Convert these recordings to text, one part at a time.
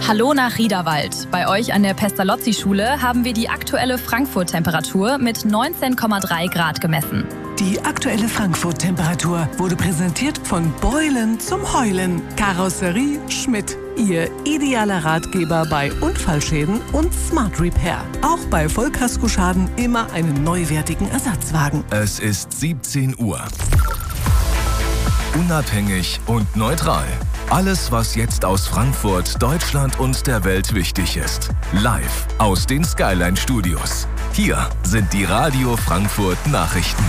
Hallo nach Riederwald. Bei euch an der Pestalozzi-Schule haben wir die aktuelle Frankfurt-Temperatur mit 19,3 Grad gemessen. Die aktuelle Frankfurt-Temperatur wurde präsentiert von Beulen zum Heulen. Karosserie Schmidt. Ihr idealer Ratgeber bei Unfallschäden und Smart Repair. Auch bei Vollkaskoschaden immer einen neuwertigen Ersatzwagen. Es ist 17 Uhr. Unabhängig und neutral. Alles, was jetzt aus Frankfurt, Deutschland und der Welt wichtig ist. Live aus den Skyline Studios. Hier sind die Radio Frankfurt Nachrichten.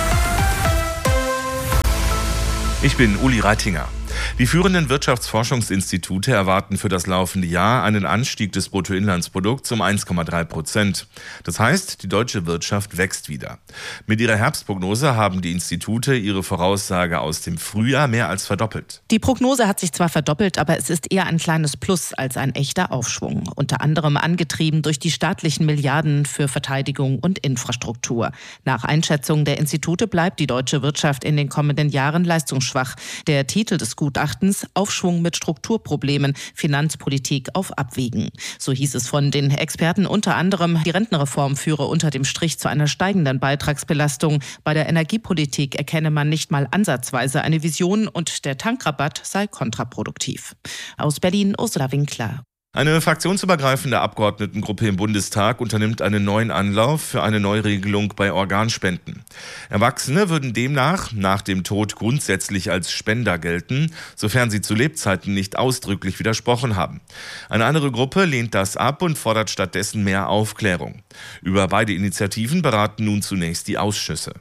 Ich bin Uli Reitinger. Die führenden Wirtschaftsforschungsinstitute erwarten für das laufende Jahr einen Anstieg des Bruttoinlandsprodukts um 1,3%. Das heißt, die deutsche Wirtschaft wächst wieder. Mit ihrer Herbstprognose haben die Institute ihre Voraussage aus dem Frühjahr mehr als verdoppelt. Die Prognose hat sich zwar verdoppelt, aber es ist eher ein kleines Plus als ein echter Aufschwung. Unter anderem angetrieben durch die staatlichen Milliarden für Verteidigung und Infrastruktur. Nach Einschätzung der Institute bleibt die deutsche Wirtschaft in den kommenden Jahren leistungsschwach. Der Titel des Gutachtens: Aufschwung mit Strukturproblemen, Finanzpolitik auf Abwägen. So hieß es von den Experten unter anderem, die Rentenreform führe unter dem Strich zu einer steigenden Beitragsbelastung. Bei der Energiepolitik erkenne man nicht mal ansatzweise eine Vision und der Tankrabatt sei kontraproduktiv. Aus Berlin, Ursula Winkler. Eine fraktionsübergreifende Abgeordnetengruppe im Bundestag unternimmt einen neuen Anlauf für eine Neuregelung bei Organspenden. Erwachsene würden demnach nach dem Tod grundsätzlich als Spender gelten, sofern sie zu Lebzeiten nicht ausdrücklich widersprochen haben. Eine andere Gruppe lehnt das ab und fordert stattdessen mehr Aufklärung. Über beide Initiativen beraten nun zunächst die Ausschüsse.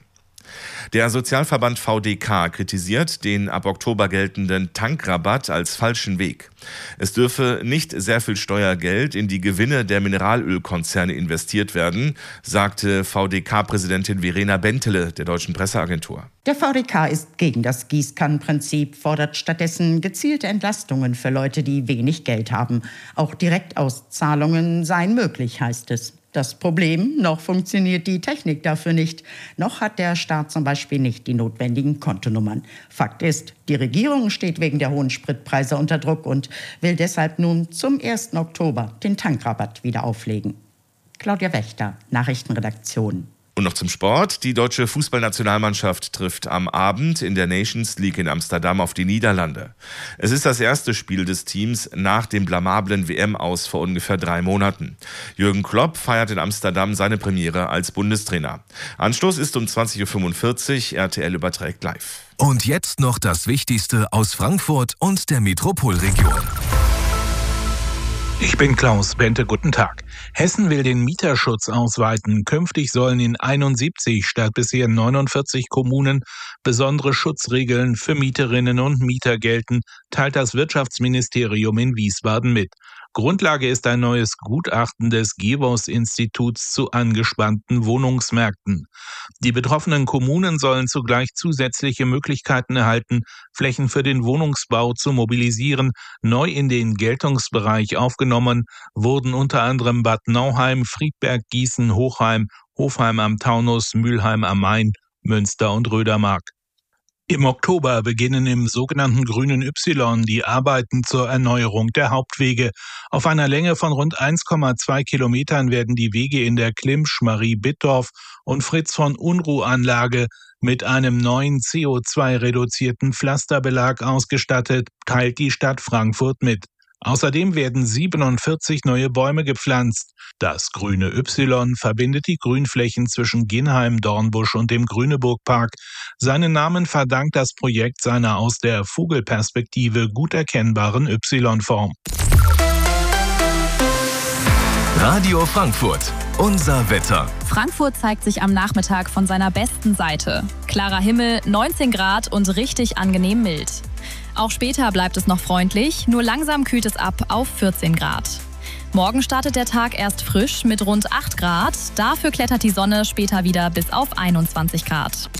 Der Sozialverband VDK kritisiert den ab Oktober geltenden Tankrabatt als falschen Weg. Es dürfe nicht sehr viel Steuergeld in die Gewinne der Mineralölkonzerne investiert werden, sagte VDK-Präsidentin Verena Bentele der Deutschen Presseagentur. Der VDK ist gegen das Gießkannenprinzip, fordert stattdessen gezielte Entlastungen für Leute, die wenig Geld haben. Auch Direktauszahlungen seien möglich, heißt es. Das Problem: noch funktioniert die Technik dafür nicht. Noch hat der Staat zum Beispiel nicht die notwendigen Kontonummern. Fakt ist, die Regierung steht wegen der hohen Spritpreise unter Druck und will deshalb nun zum 1. Oktober den Tankrabatt wieder auflegen. Claudia Wächter, Nachrichtenredaktion. Und noch zum Sport. Die deutsche Fußballnationalmannschaft trifft am Abend in der Nations League in Amsterdam auf die Niederlande. Es ist das erste Spiel des Teams nach dem blamablen WM-Aus vor ungefähr 3 Monaten. Jürgen Klopp feiert in Amsterdam seine Premiere als Bundestrainer. Anstoß ist um 20.45 Uhr, RTL überträgt live. Und jetzt noch das Wichtigste aus Frankfurt und der Metropolregion. Ich bin Klaus Bente, guten Tag. Hessen will den Mieterschutz ausweiten. Künftig sollen in 71 statt bisher 49 Kommunen besondere Schutzregeln für Mieterinnen und Mieter gelten, teilt das Wirtschaftsministerium in Wiesbaden mit. Grundlage ist ein neues Gutachten des Gewos-Instituts zu angespannten Wohnungsmärkten. Die betroffenen Kommunen sollen zugleich zusätzliche Möglichkeiten erhalten, Flächen für den Wohnungsbau zu mobilisieren. Neu in den Geltungsbereich aufgenommen wurden unter anderem Bad Nauheim, Friedberg, Gießen, Hochheim, Hofheim am Taunus, Mülheim am Main, Münster und Rödermark. Im Oktober beginnen im sogenannten Grünen Y die Arbeiten zur Erneuerung der Hauptwege. Auf einer Länge von rund 1,2 Kilometern werden die Wege in der Klimsch, Marie-Bittdorf und Fritz-von-Unruh-Anlage mit einem neuen CO2-reduzierten Pflasterbelag ausgestattet, teilt die Stadt Frankfurt mit. Außerdem werden 47 neue Bäume gepflanzt. Das Grüne Y verbindet die Grünflächen zwischen Ginheim, Dornbusch und dem Grüneburg-Park. Seinen Namen verdankt das Projekt seiner aus der Vogelperspektive gut erkennbaren Y-Form. Radio Frankfurt, unser Wetter. Frankfurt zeigt sich am Nachmittag von seiner besten Seite. Klarer Himmel, 19 Grad und richtig angenehm mild. Auch später bleibt es noch freundlich, nur langsam kühlt es ab auf 14 Grad. Morgen startet der Tag erst frisch mit rund 8 Grad, dafür klettert die Sonne später wieder bis auf 21 Grad.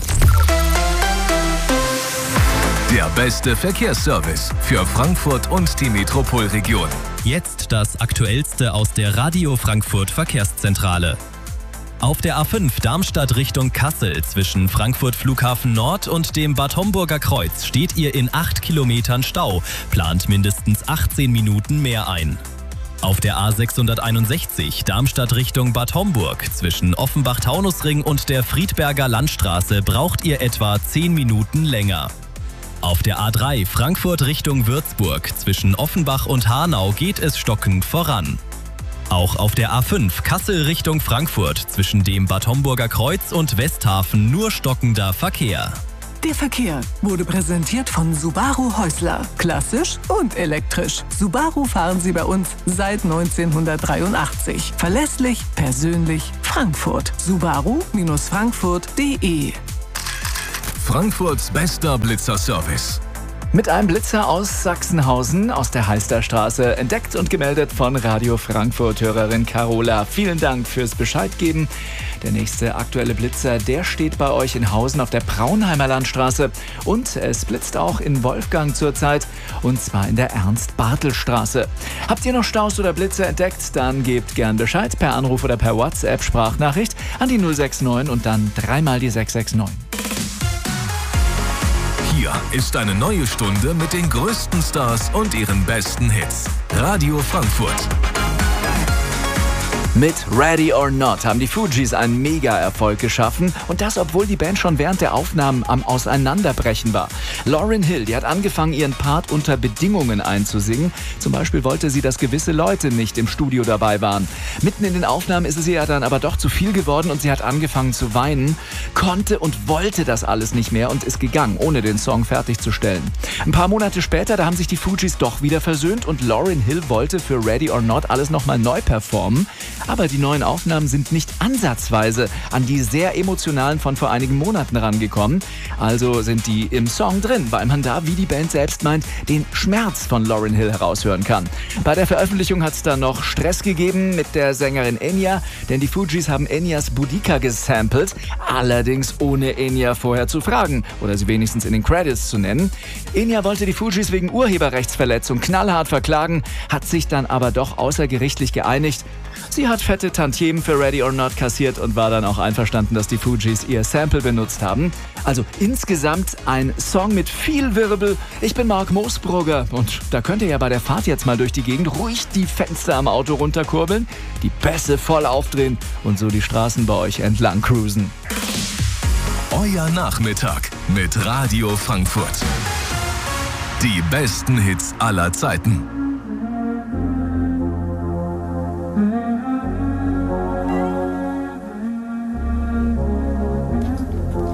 Der beste Verkehrsservice für Frankfurt und die Metropolregion. Jetzt das Aktuellste aus der Radio Frankfurt Verkehrszentrale. Auf der A5 Darmstadt Richtung Kassel zwischen Frankfurt Flughafen Nord und dem Bad Homburger Kreuz steht ihr in 8 Kilometern Stau. Plant mindestens 18 Minuten mehr ein. Auf der A661 Darmstadt Richtung Bad Homburg zwischen Offenbach-Taunusring und der Friedberger Landstraße braucht ihr etwa 10 Minuten länger. Auf der A3 Frankfurt Richtung Würzburg zwischen Offenbach und Hanau geht es stockend voran. Auch auf der A5 Kassel Richtung Frankfurt zwischen dem Bad Homburger Kreuz und Westhafen nur stockender Verkehr. Der Verkehr wurde präsentiert von Subaru Häusler. Klassisch und elektrisch. Subaru fahren Sie bei uns seit 1983. Verlässlich, persönlich, Frankfurt. Subaru-frankfurt.de. Frankfurts bester Blitzerservice. Mit einem Blitzer aus Sachsenhausen aus der Heisterstraße, entdeckt und gemeldet von Radio Frankfurt-Hörerin Carola. Vielen Dank fürs Bescheidgeben. Der nächste aktuelle Blitzer, der steht bei euch in Hausen auf der Braunheimer Landstraße. Und es blitzt auch in Wolfgang zurzeit, und zwar in der Ernst-Bartel-Straße. Habt ihr noch Staus oder Blitzer entdeckt? Dann gebt gern Bescheid per Anruf oder per WhatsApp-Sprachnachricht an die 069 und dann 3-mal die 669. Hier ist eine neue Stunde mit den größten Stars und ihren besten Hits. Radio Frankfurt. Mit Ready or Not haben die Fugees einen Mega-Erfolg geschaffen, und das, obwohl die Band schon während der Aufnahmen am Auseinanderbrechen war. Lauryn Hill, die hat angefangen, ihren Part unter Bedingungen einzusingen. Zum Beispiel wollte sie, dass gewisse Leute nicht im Studio dabei waren. Mitten in den Aufnahmen ist es ihr dann aber doch zu viel geworden und sie hat angefangen zu weinen, konnte und wollte das alles nicht mehr und ist gegangen, ohne den Song fertigzustellen. Ein paar Monate später, da haben sich die Fugees doch wieder versöhnt und Lauryn Hill wollte für Ready or Not alles nochmal neu performen. Aber die neuen Aufnahmen sind nicht ansatzweise an die sehr emotionalen von vor einigen Monaten rangekommen. Also sind die im Song drin, weil man da, wie die Band selbst meint, den Schmerz von Lauryn Hill heraushören kann. Bei der Veröffentlichung hat es dann noch Stress gegeben mit der Sängerin Enya, denn die Fugees haben Enyas Boudica gesampelt, allerdings ohne Enya vorher zu fragen oder sie wenigstens in den Credits zu nennen. Enya wollte die Fugees wegen Urheberrechtsverletzung knallhart verklagen, hat sich dann aber doch außergerichtlich geeinigt. Sie hat fette Tantiemen für Ready or Not kassiert und war dann auch einverstanden, dass die Fugees ihr Sample benutzt haben. Also insgesamt ein Song mit viel Wirbel. Ich bin Marc Moosbrugger und da könnt ihr ja bei der Fahrt jetzt mal durch die Gegend ruhig die Fenster am Auto runterkurbeln, die Bässe voll aufdrehen und so die Straßen bei euch entlang cruisen. Euer Nachmittag mit Radio Frankfurt. Die besten Hits aller Zeiten.